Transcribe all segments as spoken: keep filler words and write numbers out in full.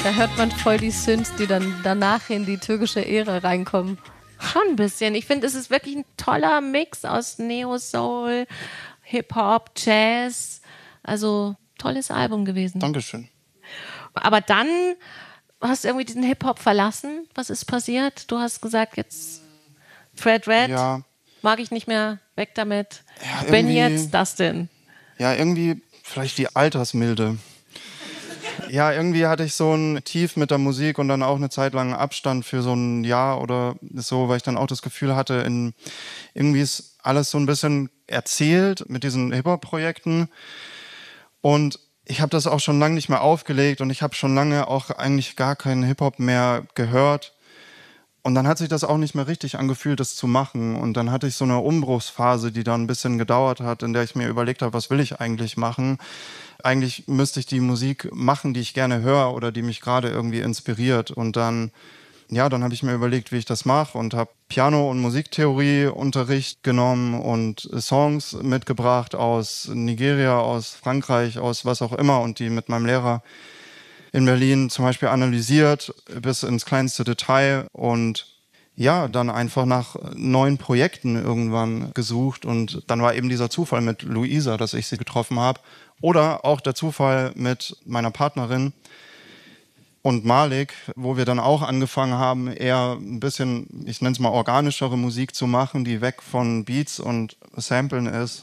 Da hört man voll die Synths, die dann danach in die türkische Ära reinkommen. Schon ein bisschen. Ich finde, es ist wirklich ein toller Mix aus Neo-Soul, Hip-Hop, Jazz. Also, tolles Album gewesen. Dankeschön. Aber dann hast du irgendwie diesen Hip-Hop verlassen. Was ist passiert? Du hast gesagt, jetzt Fred Red, Ja. mag ich nicht mehr, weg damit. Ja, Ich bin irgendwie- jetzt Dustin. Ja, irgendwie vielleicht die Altersmilde. Ja, irgendwie hatte ich so ein Tief mit der Musik und dann auch eine Zeit lang Abstand für so ein Jahr oder so, weil ich dann auch das Gefühl hatte, in, irgendwie ist alles so ein bisschen erzählt mit diesen Hip-Hop-Projekten. Und ich habe das auch schon lange nicht mehr aufgelegt und ich habe schon lange auch eigentlich gar keinen Hip-Hop mehr gehört. Und dann hat sich das auch nicht mehr richtig angefühlt, das zu machen. Und dann hatte ich so eine Umbruchsphase, die dann ein bisschen gedauert hat, in der ich mir überlegt habe, was will ich eigentlich machen? Eigentlich müsste ich die Musik machen, die ich gerne höre oder die mich gerade irgendwie inspiriert. Und dann, ja, dann habe ich mir überlegt, wie ich das mache und habe Piano- und Musiktheorieunterricht genommen und Songs mitgebracht aus Nigeria, aus Frankreich, aus was auch immer und die mit meinem Lehrer in Berlin zum Beispiel analysiert bis ins kleinste Detail und ja, dann einfach nach neuen Projekten irgendwann gesucht und dann war eben dieser Zufall mit Luisa, dass ich sie getroffen habe oder auch der Zufall mit meiner Partnerin und Malik, wo wir dann auch angefangen haben, eher ein bisschen, ich nenne es mal organischere Musik zu machen, die weg von Beats und Samplen ist.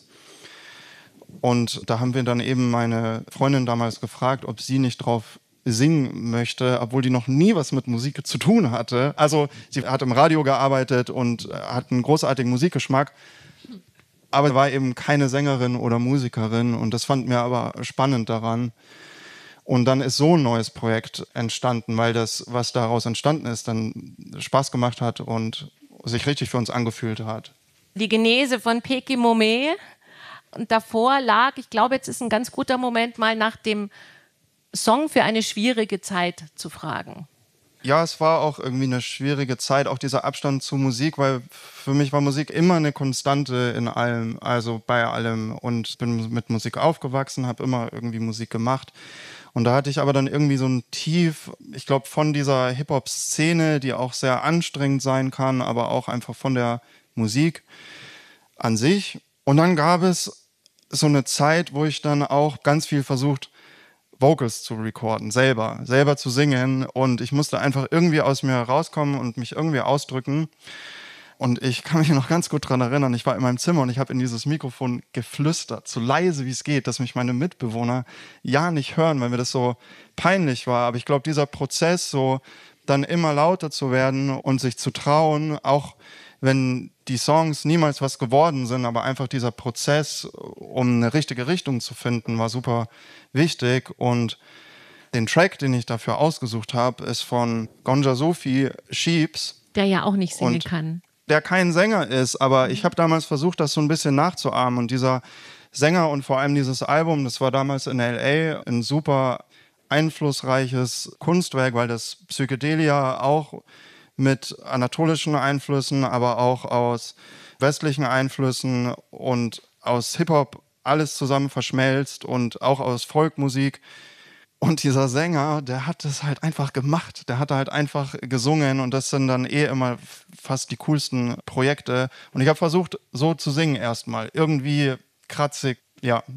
Und da haben wir dann eben meine Freundin damals gefragt, ob sie nicht drauf singen möchte, obwohl die noch nie was mit Musik zu tun hatte. Also sie hat im Radio gearbeitet und hat einen großartigen Musikgeschmack, aber war eben keine Sängerin oder Musikerin und das fand mir aber spannend daran. Und dann ist so ein neues Projekt entstanden, weil das, was daraus entstanden ist, dann Spaß gemacht hat und sich richtig für uns angefühlt hat. Die Genese von Peki Mome. Und davor lag, ich glaube, jetzt ist ein ganz guter Moment, mal nach dem Song für eine schwierige Zeit zu fragen. Ja, es war auch irgendwie eine schwierige Zeit, auch dieser Abstand zu Musik, weil für mich war Musik immer eine Konstante in allem, also bei allem. Und bin mit Musik aufgewachsen, habe immer irgendwie Musik gemacht. Und da hatte ich aber dann irgendwie so ein Tief, ich glaube, von dieser Hip-Hop-Szene, die auch sehr anstrengend sein kann, aber auch einfach von der Musik an sich. Und dann gab es so eine Zeit, wo ich dann auch ganz viel versucht Vocals zu recorden, selber, selber zu singen und ich musste einfach irgendwie aus mir rauskommen und mich irgendwie ausdrücken und ich kann mich noch ganz gut daran erinnern, ich war in meinem Zimmer und ich habe in dieses Mikrofon geflüstert, so leise wie es geht, dass mich meine Mitbewohner ja nicht hören, weil mir das so peinlich war, aber ich glaube, dieser Prozess, so dann immer lauter zu werden und sich zu trauen, auch wenn die Songs niemals was geworden sind, aber einfach dieser Prozess, um eine richtige Richtung zu finden, war super wichtig. Und den Track, den ich dafür ausgesucht habe, ist von Gonja Sophie, Sheeps. Der ja auch nicht singen Und kann. Der kein Sänger ist, aber ich habe damals versucht, das so ein bisschen nachzuahmen. Und dieser Sänger und vor allem dieses Album, das war damals in L A ein super einflussreiches Kunstwerk, weil das Psychedelia auch mit anatolischen Einflüssen, aber auch aus westlichen Einflüssen und aus Hip-Hop alles zusammen verschmelzt und auch aus Folkmusik. Und dieser Sänger, der hat das halt einfach gemacht. Der hat halt einfach gesungen und das sind dann eh immer fast die coolsten Projekte. Und ich habe versucht, so zu singen erstmal. Irgendwie kratzig, ja.